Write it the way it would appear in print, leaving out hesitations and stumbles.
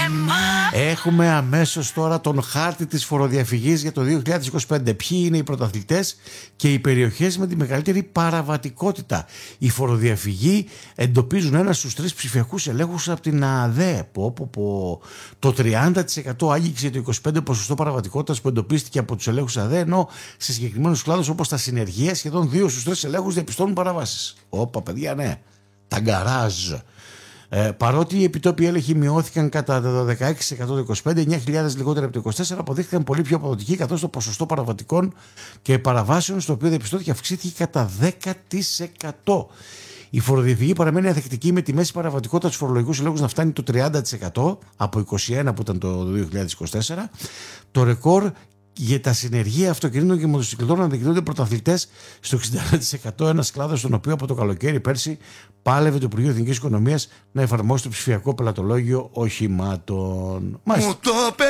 Έχουμε αμέσως τώρα τον χάρτη της φοροδιαφυγής για το 2025. Ποιοι είναι οι πρωταθλητές και οι περιοχές με τη μεγαλύτερη παραβατικότητα. Η φοροδιαφυγή εντοπίζουν ένα στους 3 ψηφιακούς ελέγχους από την ΑΔΕ. Το 30% άγγιξε το 25% παραβατικότητας που εντοπίστηκε από τους ελέγχους ΑΔΕ, ενώ σε συγκεκριμένους κλάδους όπως τα συνεργεία σχεδόν 2 στους 3 ελέγχους διαπιστώνουν παραβάσεις. Όπα παιδιά, ναι. Τα γκαράζ. Παρότι οι επιτόπιοι έλεγχοι μειώθηκαν κατά το 16% το 25, 9.000 λιγότερα από το 24, αποδείχθηκαν πολύ πιο αποδοτικοί, καθώς το ποσοστό παραβατικών και παραβάσεων στο οποίο διαπιστώθηκε αυξήθηκε κατά 10%. Η φοροδιαφυγή παραμένει αθεκτική, με τη μέση παραβατικότητα στους φορολογικούς ελέγχους να φτάνει το 30% από 21% που ήταν το 2024. Το ρεκόρ για τα συνεργεία αυτοκινήτων και μοτοσυκλετών αναδεικνύονται πρωταθλητές στο 61%, ένας κλάδος στον οποίο από το καλοκαίρι πέρσι πάλευε το Υπουργείο Εθνικής Οικονομίας να εφαρμόσει το ψηφιακό πελατολόγιο οχημάτων.